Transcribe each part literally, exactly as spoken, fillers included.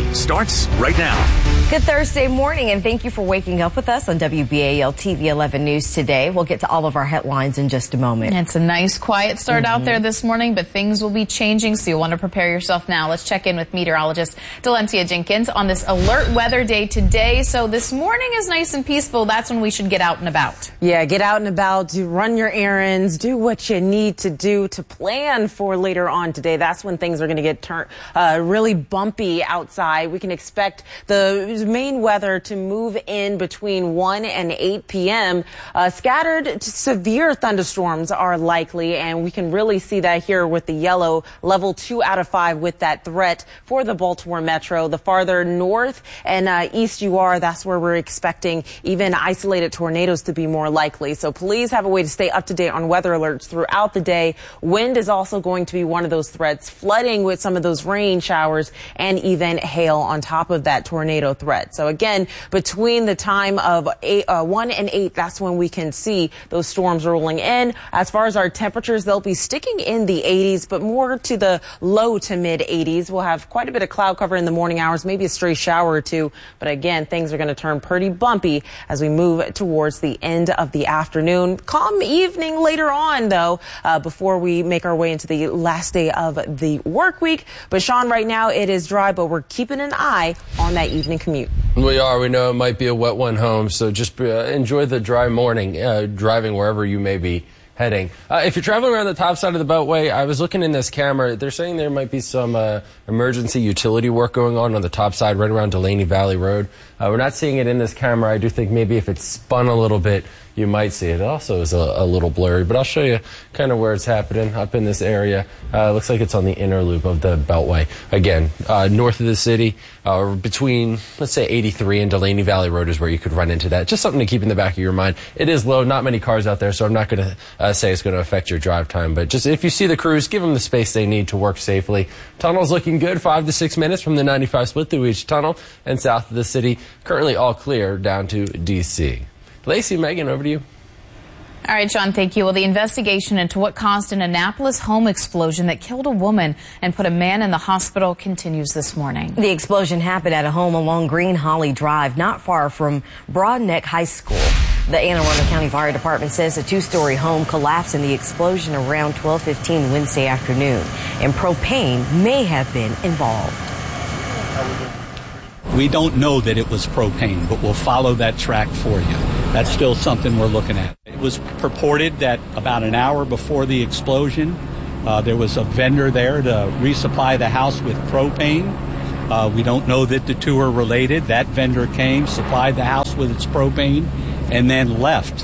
starts right now. Good Thursday morning, and thank you for waking up with us on W B A L T V eleven News today. We'll get to all of our headlines in just a moment. It's a nice, quiet start mm-hmm. out there this morning, but things will be changing, so you'll want to prepare yourself now. Let's check in with meteorologist Delencia Jenkins on this alert weather day today. So this morning is nice and peaceful. That's when we should get out and about. Yeah, get out and about, do run your errands, do what you need to do to plan for later on today. That's when things are going to get turn, uh, really bumpy outside. We can expect the main weather to move in between one and eight p m Uh, scattered to severe thunderstorms are likely, and we can really see that here with the yellow level two out of five with that threat for the Baltimore Metro. The farther north and uh, east you are, that's where we're expecting even isolated tornadoes to be more likely. So please have a way to stay up to date on weather alerts throughout the day. Wind is also going to be one of those threats, flooding with some of those rain showers and even hail on top of that tornado threat. So again, between the time of eight, uh, one and eight, that's when we can see those storms rolling in. As far as our temperatures, they'll be sticking in the eighties, but more to the low to mid eighties. We'll have quite a bit of cloud cover in the morning hours, maybe a stray shower or two. But again, things are going to turn pretty bumpy as we move towards the end of the afternoon. Calm evening later on, though, uh, before we make our way into the last day of the work week. But Sean, right now it is dry, but we're keeping an eye on that evening commute. We are. We know it might be a wet one home, so just uh, enjoy the dry morning uh, driving wherever you may be heading. Uh, if you're traveling around the top side of the Beltway, I was looking in this camera. They're saying there might be some uh, emergency utility work going on on the top side right around Delaney Valley Road. Uh, we're not seeing it in this camera. I do think maybe if it's spun a little bit, you might see it. It also is a, a little blurry, but I'll show you kind of where it's happening up in this area. Uh, looks like it's on the inner loop of the Beltway. Again, uh, north of the city, uh, between, let's say, eighty-three and Delaney Valley Road is where you could run into that. Just something to keep in the back of your mind. It is low, not many cars out there, so I'm not going to uh, say it's going to affect your drive time, but just if you see the crews, give them the space they need to work safely. Tunnel's looking good, five to six minutes from the ninety-five split through each tunnel, and south of the city, currently all clear down to D C Lacey, Megan, over to you. All right, Sean, thank you. Well, the investigation into what caused an Annapolis home explosion that killed a woman and put a man in the hospital continues this morning. The explosion happened at a home along Green Holly Drive, not far from Broadneck High School. The Anne Arundel County Fire Department says a two-story home collapsed in the explosion around twelve fifteen Wednesday afternoon, and propane may have been involved. We don't know that it was propane, but we'll follow that track for you. That's still something we're looking at. It was purported that about an hour before the explosion, uh, there was a vendor there to resupply the house with propane. Uh, we don't know that the two are related. That vendor came, supplied the house with its propane, and then left.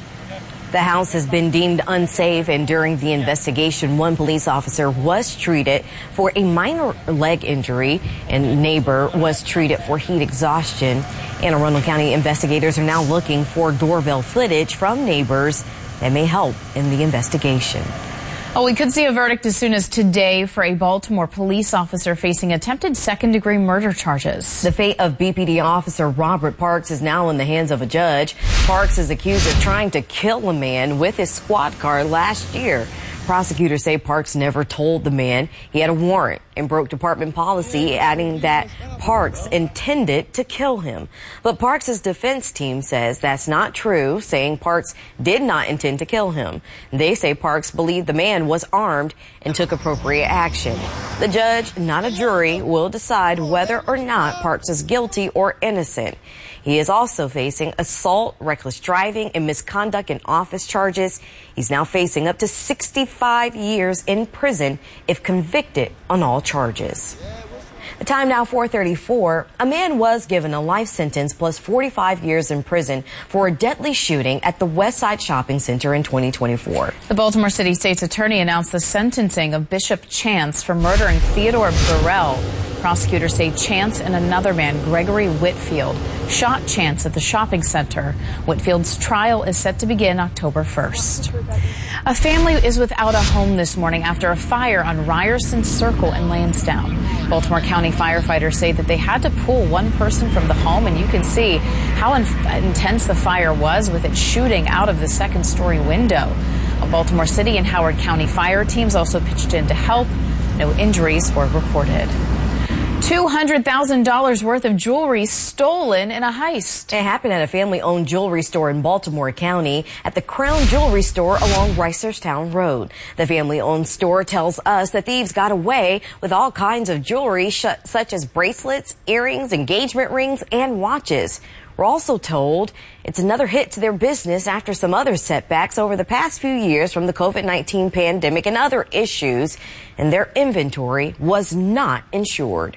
The house has been deemed unsafe, and during the investigation, one police officer was treated for a minor leg injury, and a neighbor was treated for heat exhaustion. Anne Arundel County investigators are now looking for doorbell footage from neighbors that may help in the investigation. Oh, we could see a verdict as soon as today for a Baltimore police officer facing attempted second-degree murder charges. The fate of B P D officer Robert Parks is now in the hands of a judge. Parks is accused of trying to kill a man with his squad car last year. Prosecutors say Parks never told the man he had a warrant and broke department policy, adding that Parks intended to kill him. But Parks' defense team says that's not true, saying Parks did not intend to kill him. They say Parks believed the man was armed and took appropriate action. The judge, not a jury, will decide whether or not Parks is guilty or innocent. He is also facing assault, reckless driving, and misconduct in office charges. He's now facing up to sixty-five years in prison if convicted on all charges. The time now four thirty-four. A man was given a life sentence plus forty-five years in prison for a deadly shooting at the Westside Shopping Center in twenty twenty-four. The Baltimore City State's attorney announced the sentencing of Bishop Chance for murdering Theodore Burrell. Prosecutors say Chance and another man, Gregory Whitfield, shot Chance at the shopping center. Whitfield's trial is set to begin October first. A family is without a home this morning after a fire on Ryerson Circle in Lansdowne. Baltimore County firefighters say that they had to pull one person from the home, and you can see how in- intense the fire was with it shooting out of the second-story window. Baltimore City and Howard County fire teams also pitched in to help. No injuries were reported. two hundred thousand dollars worth of jewelry stolen in a heist. It happened at a family-owned jewelry store in Baltimore County at the Crown Jewelry Store along Reisterstown Road. The family-owned store tells us that thieves got away with all kinds of jewelry such as bracelets, earrings, engagement rings, and watches. We're also told it's another hit to their business after some other setbacks over the past few years from the COVID nineteen pandemic and other issues, and their inventory was not insured.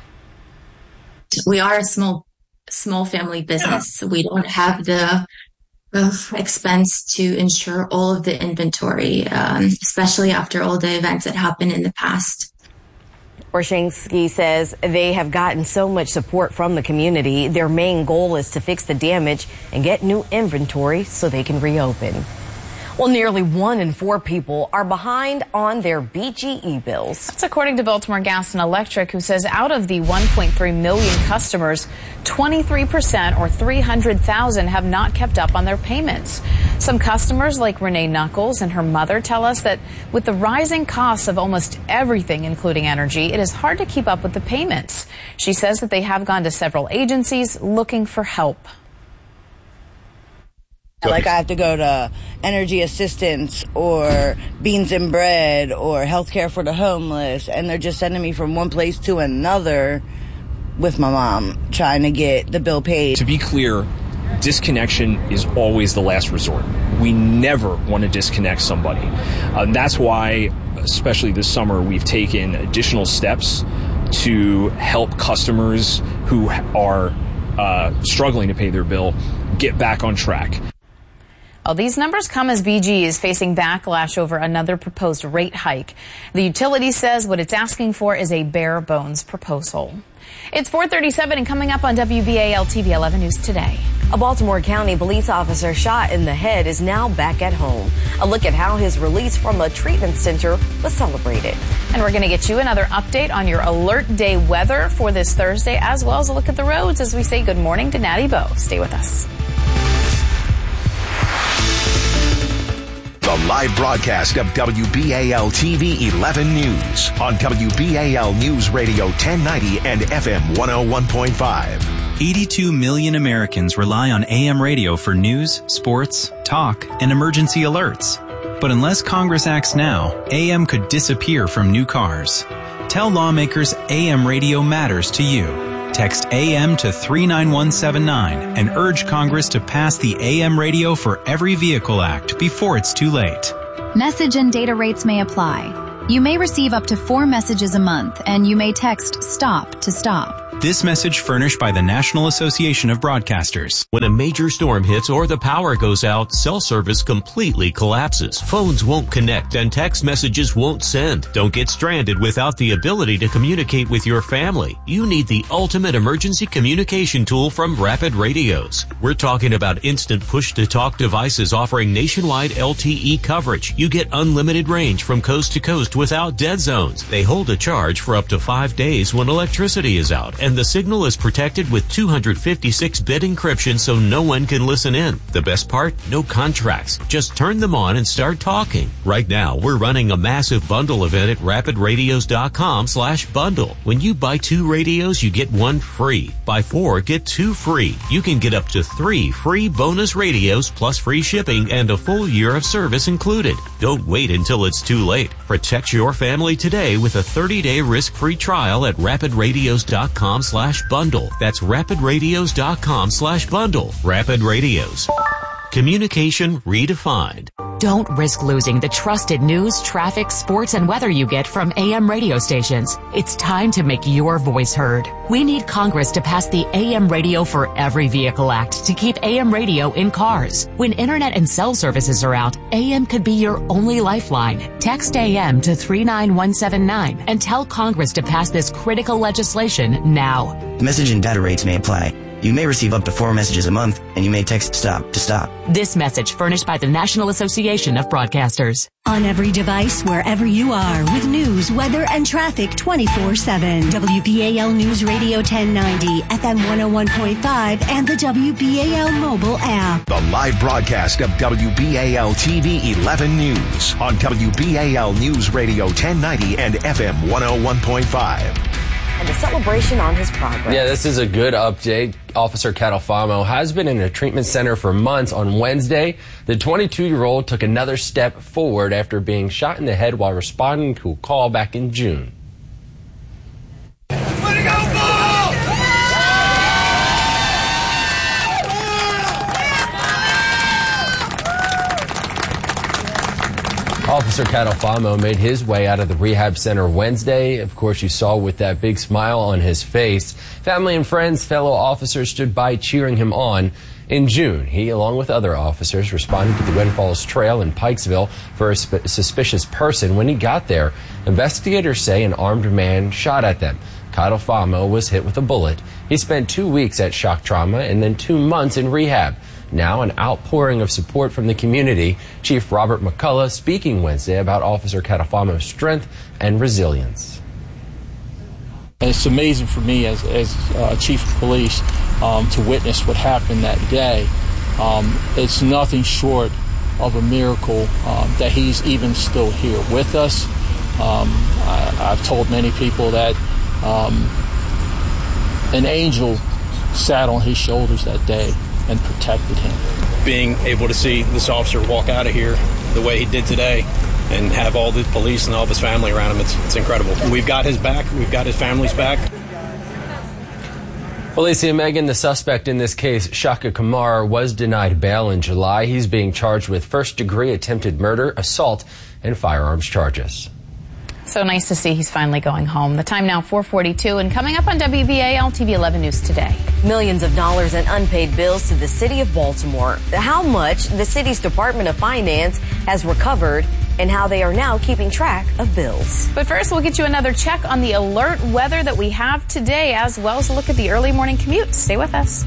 We are a small, small family business. So we don't have the uh, expense to insure all of the inventory, um, especially after all the events that happened in the past. Orshansky says they have gotten so much support from the community. Their main goal is to fix the damage and get new inventory so they can reopen. Well, nearly one in four people are behind on their B G E bills. That's according to Baltimore Gas and Electric, who says out of the one point three million customers, twenty-three percent or three hundred thousand have not kept up on their payments. Some customers like Renee Knuckles and her mother tell us that with the rising costs of almost everything, including energy, it is hard to keep up with the payments. She says that they have gone to several agencies looking for help. Like I have to go to energy assistance or beans and bread or healthcare for the homeless, and they're just sending me from one place to another with my mom trying to get the bill paid. To be clear, disconnection is always the last resort. We never want to disconnect somebody. Uh, that's why, especially this summer, we've taken additional steps to help customers who are uh, struggling to pay their bill get back on track. Well, these numbers come as B G E is facing backlash over another proposed rate hike. The utility says what it's asking for is a bare bones proposal. It's four thirty-seven and coming up on W B A L T V eleven News Today. A Baltimore County police officer shot in the head is now back at home. A look at how his release from a treatment center was celebrated. And we're going to get you another update on your alert day weather for this Thursday, as well as a look at the roads as we say good morning to Natty Bow. Stay with us. The live broadcast of W B A L T V eleven News on W B A L News Radio ten ninety and F M one oh one point five. eighty-two million Americans rely on A M radio for news, sports, talk, and emergency alerts. But unless Congress acts now, A M could disappear from new cars. Tell lawmakers A M radio matters to you. Text A M to three nine one seven nine and urge Congress to pass the A M Radio for Every Vehicle Act before it's too late. Message and data rates may apply. You may receive up to four messages a month, and you may text STOP to stop. This message furnished by the National Association of Broadcasters. When a major storm hits or the power goes out, cell service completely collapses. Phones won't connect and text messages won't send. Don't get stranded without the ability to communicate with your family. You need the ultimate emergency communication tool from Rapid Radios. We're talking about instant push-to-talk devices offering nationwide L T E coverage. You get unlimited range from coast to coast without dead zones. They hold a charge for up to five days when electricity is out, and the signal is protected with two hundred fifty-six bit encryption so no one can listen in. The best part? No contracts. Just turn them on and start talking. Right now, we're running a massive bundle event at rapid radios dot com slash bundle. When you buy two radios, you get one free. Buy four, get two free. You can get up to three free bonus radios plus free shipping and a full year of service included. Don't wait until it's too late. Protect your family today with a thirty day risk-free trial at rapid radios dot com slash bundle. That's rapid radios dot com slash bundle. Rapid Radios. Communication redefined. Don't risk losing the trusted news, traffic, sports, and weather you get from A M radio stations. It's time to make your voice heard. We need Congress to pass the A M Radio for Every Vehicle Act to keep A M radio in cars. When internet and cell services are out, A M could be your only lifeline. Text A M to three nine one seven nine and tell Congress to pass this critical legislation now. Message and data rates may apply. You may receive up to four messages a month, and you may text STOP to stop. This message furnished by the National Association of Broadcasters. On every device, wherever you are, with news, weather, and traffic twenty-four seven. W B A L News Radio ten ninety, F M one oh one point five, and the W B A L mobile app. The live broadcast of W B A L T V eleven News on W B A L News Radio ten ninety and F M one oh one point five. and a celebration on his progress. Yeah, this is a good update. Officer Catalfamo has been in a treatment center for months. On Wednesday, the twenty-two-year-old took another step forward after being shot in the head while responding to a call back in June. Way to go, ball! Officer Catalfamo made his way out of the rehab center Wednesday. Of course, you saw with that big smile on his face. Family and friends, fellow officers stood by cheering him on. In June, he, along with other officers, responded to the Wind Falls Trail in Pikesville for a sp- suspicious person. When he got there, investigators say an armed man shot at them. Catalfamo was hit with a bullet. He spent two weeks at shock trauma and then two months in rehab. Now an outpouring of support from the community. Chief Robert McCullough speaking Wednesday about Officer Catalfamo's strength and resilience. It's amazing for me as, as uh, Chief of Police um, to witness what happened that day. Um, it's nothing short of a miracle um, that he's even still here with us. Um, I, I've told many people that um, an angel sat on his shoulders that day and protected him. Being able to see this officer walk out of here the way he did today and have all the police and all of his family around him, it's, it's incredible. We've got his back. We've got his family's back. Felicia Megan, the suspect in this case, Shaka Kumar, was denied bail in July. He's being charged with first-degree attempted murder, assault, and firearms charges. So nice to see he's finally going home. The time now, four forty-two, and coming up on W B A L T V eleven News today. Millions of dollars in unpaid bills to the city of Baltimore. How much the city's Department of Finance has recovered and how they are now keeping track of bills. But first, we'll get you another check on the alert weather that we have today, as well as a look at the early morning commute. Stay with us.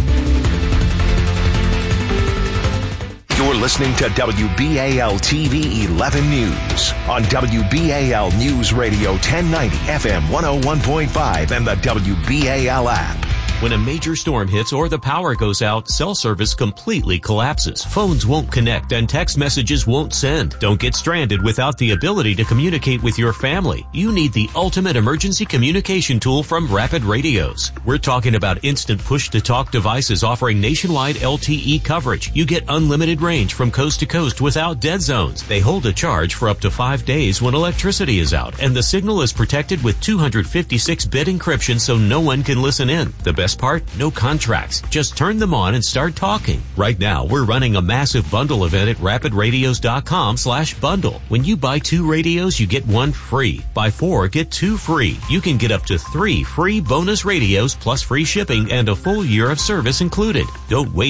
You're listening to W B A L T V eleven News on W B A L News Radio ten ninety F M one oh one point five and the W B A L app. When a major storm hits or the power goes out, cell service completely collapses. Phones won't connect and text messages won't send. Don't get stranded without the ability to communicate with your family. You need the ultimate emergency communication tool from Rapid Radios. We're talking about instant push-to-talk devices offering nationwide L T E coverage. You get unlimited range from coast to coast without dead zones. They hold a charge for up to five days when electricity is out, and the signal is protected with two fifty-six bit encryption so no one can listen in. The best part? No contracts. Just turn them on and start talking. Right now, we're running a massive bundle event at rapid radios dot com slash bundle. When you buy two radios, you get one free. Buy four, get two free. You can get up to three free bonus radios plus free shipping and a full year of service included. Don't wait.